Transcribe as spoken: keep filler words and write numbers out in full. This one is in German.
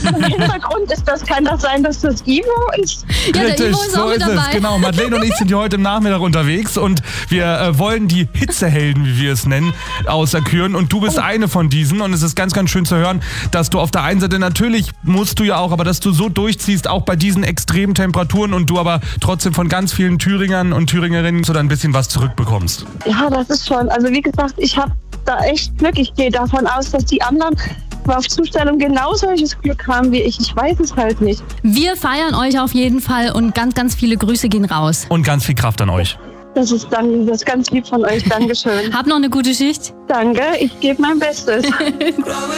Im Hintergrund ist das, kann das sein, dass das Ivo ist? Ja, der Richtig, Ivo ist so auch mit ist dabei. es. Genau, Madeleine und ich sind hier heute im Nachmittag unterwegs und wir äh, wollen die Hitzehelden, wie wir es nennen, auserküren. Und du bist eine von diesen und es ist ganz, ganz schön zu hören, dass du auf der einen Seite, natürlich musst du ja auch, aber dass du so durchziehst, auch bei diesen extremen Temperaturen und du aber trotzdem von ganz vielen Thüringern und Thüringerinnen so ein bisschen was zurückbekommst. Ja, das ist schon. Also wie gesagt, ich habe da echt Glück. Ich gehe davon aus, dass die anderen auf Zustellung genau solches Glück haben wie ich. Ich weiß es halt nicht. Wir feiern euch auf jeden Fall und ganz, ganz viele Grüße gehen raus. Und ganz viel Kraft an euch. Das ist dann das ist ganz lieb von euch. Dankeschön. Hab noch eine gute Schicht. Danke, ich gebe mein Bestes.